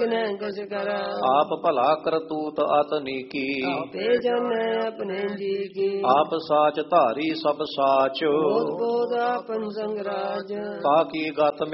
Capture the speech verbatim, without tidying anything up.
किन्ह कछ करा। आप भला करतूत आतनी की, आपे जाने अपने जी की। आप साच धारी सब साच, बोध बोध आपन संगराज। ताकि गत